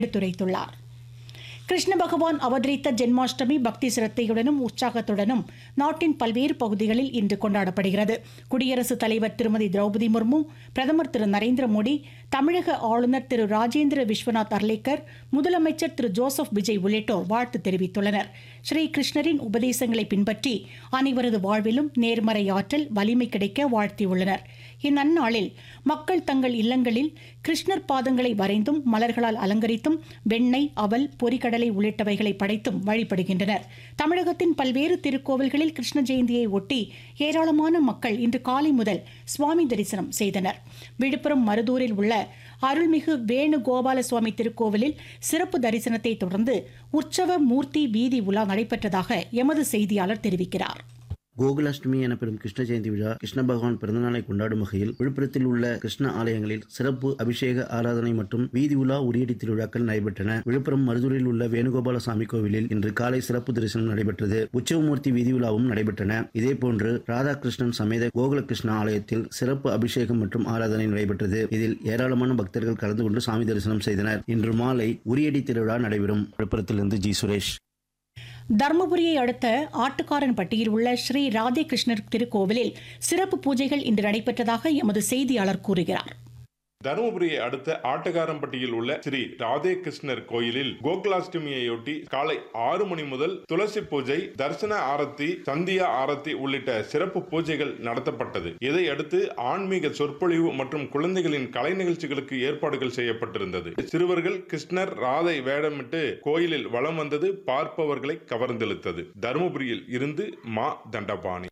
எடுத்துரைத்துள்ளார். கிருஷ்ண பகவான் அவதரித்த ஜென்மாஷ்டமி பக்தி சிரத்தையுடனும் உற்சாகத்துடனும் நாட்டின் பல்வேறு பகுதிகளில் இன்று கொண்டாடப்படுகிறது. குடியரசுத் தலைவர் திருமதி திரௌபதி முர்மு, பிரதமர் திரு நரேந்திர மோடி, தமிழக ஆளுநர் திரு ராஜேந்திர விஸ்வநாத் அர்லேக்கர், முதலமைச்சர் திரு ஜோசப் விஜய் உள்ளிட்டோர் வாழ்த்து தெரிவித்துள்ளனர். ஸ்ரீ கிருஷ்ணரின் உபதேசங்களை பின்பற்றி அனைவரது வாழ்விலும் நேர்மறை ஆற்றல், வலிமை கிடைக்க வாழ்த்தியுள்ளனர். இந்நன்னாளில் மக்கள் தங்கள் இல்லங்களில் கிருஷ்ணர் பாதங்களை வரைந்தும் மலர்களால் அலங்கரித்தும் வெண்ணெய், அவல், பொரிகடலை உள்ளிட்டவைகளை படைத்தும் வழிபடுகின்றனர். தமிழகத்தின் பல்வேறு திருக்கோவில்களில் கிருஷ்ண ஜெயந்தியை ஒட்டி ஏராளமான மக்கள் இன்று காலை முதல் சுவாமி தரிசனம் செய்தனர். விழுப்புரம் மருதூரில் உள்ள அருள்மிகு வேணுகோபால சுவாமி திருக்கோவிலில் சிறப்பு தரிசனத்தை தொடர்ந்து உற்சவ மூர்த்தி வீதி உலா நடைபெற்றதாக எமது செய்தியாளர் தெரிவிக்கிறார். கோகுலாஷ்டமி எனப்படும் கிருஷ்ண ஜெயந்தி விழா கிருஷ்ண பகவான் பிறந்தநாளை கொண்டாடும் வகையில் விழுப்புரத்தில் உள்ள கிருஷ்ண ஆலயங்களில் சிறப்பு அபிஷேக ஆராதனை மற்றும் வீதி உலா உரியடி திருவிழாக்கள் நடைபெற்றன. விழுப்புரம் மருதூரில் உள்ள வேணுகோபால சாமி கோவிலில் இன்று காலை சிறப்பு தரிசனம் நடைபெற்றது. உற்சவமூர்த்தி வீதி உலாவும் நடைபெற்றன. இதேபோன்று ராதாகிருஷ்ணன் சமேத கோகுலகிருஷ்ண ஆலயத்தில் சிறப்பு அபிஷேகம் மற்றும் ஆராதனை நடைபெற்றது. இதில் ஏராளமான பக்தர்கள் கலந்து கொண்டு சாமி தரிசனம் செய்தனர். இன்று மாலை உரியடி திருவிழா நடைபெறும். விழுப்புரத்திலிருந்து ஜி சுரேஷ். தர்மபுரியை அடுத்த ஆட்டுக்காரன்பட்டியில் உள்ள ஸ்ரீ ராதே கிருஷ்ணர் திருக்கோவிலில் சிறப்பு பூஜைகள் இன்று நடைபெற்றதாக எமது செய்தியாளர் கூறுகிறார். தருமபுரியை அடுத்த ஆட்டுக்காரம்பட்டியில் உள்ள ஸ்ரீ ராதே கிருஷ்ணர் கோயிலில் கோகுலாஷ்டமியையொட்டி காலை 6 மணி முதல் துளசி பூஜை, தர்சன ஆரத்தி, சந்தியா ஆரத்தி உள்ளிட்ட சிறப்பு பூஜைகள் நடத்தப்பட்டது. இதையடுத்து ஆன்மீக சொற்பொழிவு மற்றும் குழந்தைகளின் கலை நிகழ்ச்சிகளுக்கு ஏற்பாடுகள் செய்யப்பட்டிருந்தது. சிறுவர்கள் கிருஷ்ணர், ராதை வேடமிட்டு கோயிலில் வலம் வந்தது பார்ப்பவர்களை கவர்ந்தெழுத்தது. தருமபுரியில் இருந்து மா தண்டபாணி.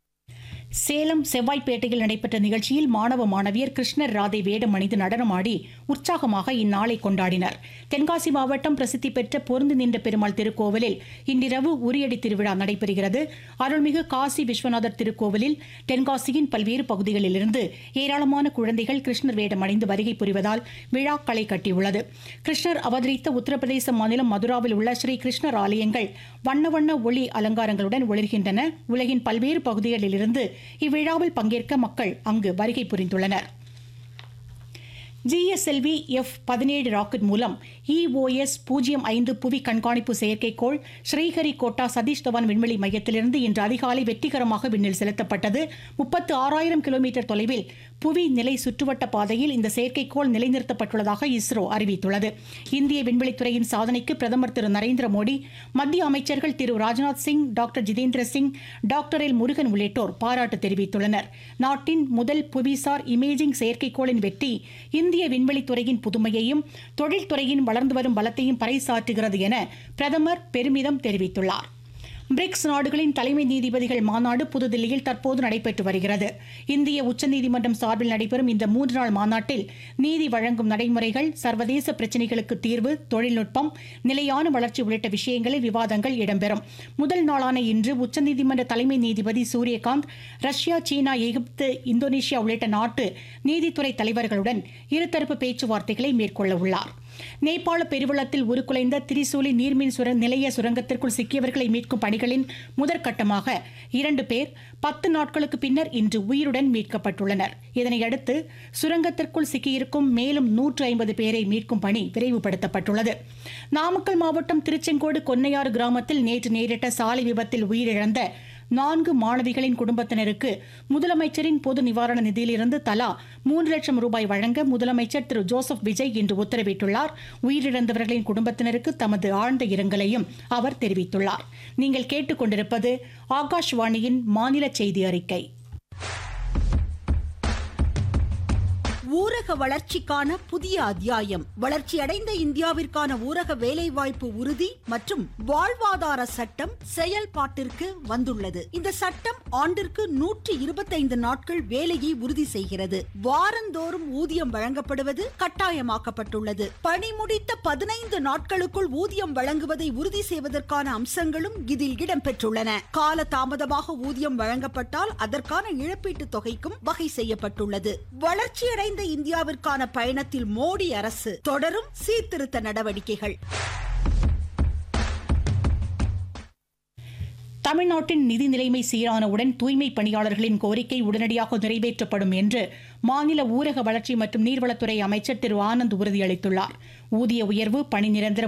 சேலம் செவ்வாய்ப்பேட்டையில் நடைபெற்ற நிகழ்ச்சியில் மாணவ மாணவியர் கிருஷ்ணர், ராதை வேடம் அணிந்து நடனமாடி உற்சாகமாக இந்நாளை கொண்டாடினர். தென்காசி மாவட்டம் பிரசித்தி பெற்ற பொருந்து நின்ற பெருமாள் திருக்கோவிலில் இன்றிரவு உரியடி திருவிழா நடைபெறுகிறது. அருள்மிகு காசி விஸ்வநாதர் திருக்கோவிலில் தென்காசியின் பல்வேறு பகுதிகளிலிருந்து ஏராளமான குழந்தைகள் கிருஷ்ணர் வேடம் அணிந்து வருகை புரிவதால் விழா களை கட்டியுள்ளது. கிருஷ்ணர் அவதரித்த உத்தரப்பிரதேச மாநிலம் மதுராவில் உள்ள ஸ்ரீ கிருஷ்ணர் ஆலயங்கள் வண்ண வண்ண ஒளி அலங்காரங்களுடன் ஒளிர்கின்றன. உலகின் பல்வேறு பகுதிகளிலிருந்து இவ்விழாவில் பங்கேற்க மக்கள் அங்கு வருகை புரிந்துள்ளனர். GSLV F-17 ராக்கெட் மூலம் EOS 05 புவி கண்காணிப்பு செயற்கைக்கோள் ஸ்ரீஹரிகோட்டா சதீஷ் தவான் விண்வெளி மையத்திலிருந்து இன்று அதிகாலை வெற்றிகரமாக விண்ணில் செலுத்தப்பட்டது. 36,000 கிலோமீட்டர் தொலைவில் புவி நிலை சுற்றுவட்ட பாதையில் இந்த செயற்கைக்கோள் நிலைநிறுத்தப்பட்டுள்ளதாக இஸ்ரோ அறிவித்துள்ளது. இந்திய விண்வெளித்துறையின் சாதனைக்கு பிரதமர் திரு நரேந்திர மோடி, மத்திய அமைச்சர்கள் திரு Rajnath Singh, doctor Jitendra Singh, doctor L Murugan உள்ளிட்டோர் பாராட்டு தெரிவித்துள்ளனர். நாட்டின் முதல் புவிசார் இமேஜிங் செயற்கைக்கோளின் வெற்றி இந்திய விண்வெளித்துறையின் புதுமையையும் தொழில்துறையின் வளர்ந்து வரும் பலத்தையும் பறைசாற்றுகிறது என பிரதமர் பெருமிதம் தெரிவித்துள்ளார். பிரிக்ஸ் நாடுகளின் தலைமை நீதிபதிகள் மாநாடு புதுதில்லியில் தற்போது நடைபெற்று வருகிறது. இந்திய உச்சநீதிமன்றம் சார்பில் நடைபெறும் இந்த 3 நாள் மாநாட்டில் நீதி வழங்கும் நடைமுறைகள், சர்வதேச பிரச்சினைகளுக்கு தீர்வு, தொழில்நுட்பம், நிலையான வளர்ச்சி உள்ளிட்ட விஷயங்களில் விவாதங்கள் இடம்பெறும். முதல் நாளான இன்று உச்சநீதிமன்ற தலைமை நீதிபதி சூரியகாந்த் ரஷ்யா, சீனா, எகிப்து, இந்தோனேஷியா உள்ளிட்ட நாட்டு நீதித்துறை தலைவர்களுடன் இருதரப்பு பேச்சுவார்த்தைகளை மேற்கொள்ள உள்ளார். நேபாள பெருவெள்ளத்தில் உருக்குலைந்த திரிசூலி நீர்மின் நிலைய சுரங்கத்திற்குள் சிக்கியவர்களை மீட்கும் பணிகளின் முதற்கட்டமாக 2 பேர் 10 நாட்களுக்கு பின்னர் இன்று உயிருடன் மீட்கப்பட்டுள்ளனர். இதனையடுத்து சுரங்கத்திற்குள் சிக்கியிருக்கும் மேலும் 150 பேரை மீட்கும் பணி விரைவுபடுத்தப்பட்டுள்ளது. நாமக்கல் மாவட்டம் திருச்செங்கோடு கொன்னையாறு கிராமத்தில் நேற்று நேரிட்ட சாலை விபத்தில் உயிரிழந்த 4 மாணவிகளின் குடும்பத்தினருக்கு முதலமைச்சரின் பொது நிவாரண நிதியிலிருந்து தலா 3 லட்சம் ரூபாய் வழங்க முதலமைச்சர் திரு ஜோசப் விஜய் இன்று உத்தரவிட்டுள்ளார். உயிரிழந்தவர்களின் குடும்பத்தினருக்கு தமது ஆழ்ந்த இரங்கலையும் அவர் தெரிவித்துள்ளார். நீங்கள் கேட்டுக்கொண்டிருப்பது ஆகாஷ்வாணியின் மாநில செய்தி அறிக்கை. ஊரக வளர்ச்சிக்கான புதிய அத்தியாயம். வளர்ச்சியடைந்த இந்தியாவிற்கான ஊரக வேலைவாய்ப்பு உறுதி மற்றும் வாழ்வாதார சட்டம் செயல்பாட்டிற்கு வந்துள்ளது. இந்த சட்டம் ஆண்டிற்கு 125 நாட்கள் வேலையை உறுதி செய்கிறது. வாரந்தோறும் ஊதியம் வழங்கப்படுவது கட்டாயமாக்கப்பட்டுள்ளது. பணி முடித்த 15 நாட்களுக்குள் ஊதியம் வழங்குவதை உறுதி செய்வதற்கான அம்சங்களும் இதில் இடம்பெற்றுள்ளன. கால தாமதமாக ஊதியம் வழங்கப்பட்டால் அதற்கான இழப்பீட்டு தொகைக்கும் வகை செய்யப்பட்டுள்ளது. வளர்ச்சியடைந்த இந்தியாவிற்கான பயணத்தில் மோடி அரசு தொடரும் சீர்திருத்த நடவடிக்கைகள். தமிழ்நாட்டின் நிதி நிலைமை சீரானவுடன் தூய்மை பணியாளர்களின் கோரிக்கை உடனடியாக நிறைவேற்றப்படும் என்று மாநில ஊரக வளர்ச்சி மற்றும் நீர்வளத்துறை அமைச்சர் திரு ஆனந்த் உறுதியளித்துள்ளார். ஊதிய உயர்வு, பணி நிரந்தரம்